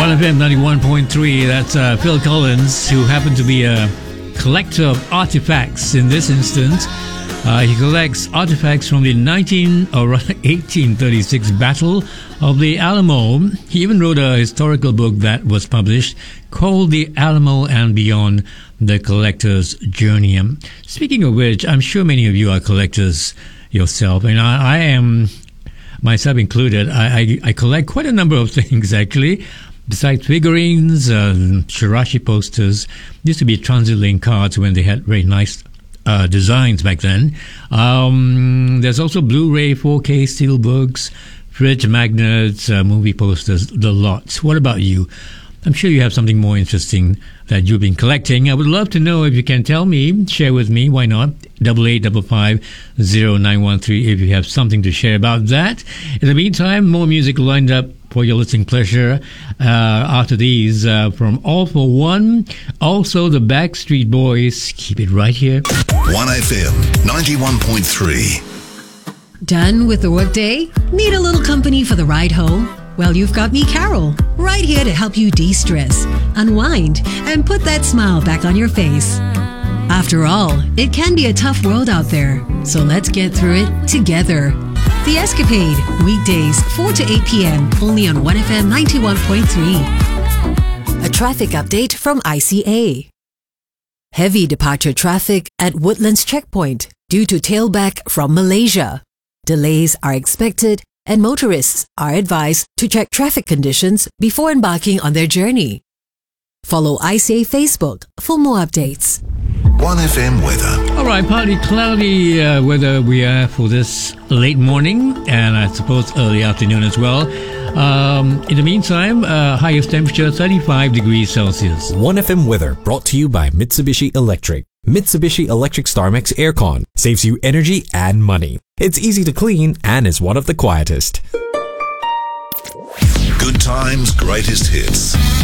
1FM 91.3. That's Phil Collins, who happened to be a collector of artifacts in this instance. He collects artifacts from the 1836 Battle of the Alamo. He even wrote a historical book that was published called The Alamo and Beyond, The Collector's Journey. Speaking of which, I'm sure many of you are collectors yourself, and I am, myself included. I collect quite a number of things, actually. Besides figurines, Shirashi posters, used to be TransitLink cards when they had very nice designs back then. There's also Blu-ray, 4K steelbooks, fridge magnets, movie posters, the lots. What about you? I'm sure you have something more interesting that you've been collecting. I would love to know if you can tell me, share with me, why not? 8855-0913 if you have something to share about that. In the meantime, more music lined up for your listening pleasure. After these, from All for One, also the Backstreet Boys. Keep it right here. 1FM 91.3. Done with the workday? Need a little company for the ride home? Well, you've got me, Carol, right here to help you de-stress, unwind, and put that smile back on your face. After all, it can be a tough world out there, so let's get through it together. The Escapade, weekdays 4 to 8 p.m. only on 1FM 91.3. A traffic update from ICA. Heavy departure traffic at Woodlands Checkpoint due to tailback from Malaysia. Delays are expected, and motorists are advised to check traffic conditions before embarking on their journey. Follow ICA Facebook for more updates. 1FM weather. All right, partly cloudy weather we have for this late morning and I suppose early afternoon as well. In the meantime, highest temperature 35 degrees Celsius. 1FM weather brought to you by Mitsubishi Electric. Mitsubishi Electric StarMax Aircon saves you energy and money. It's easy to clean and is one of the quietest. Good times, greatest hits.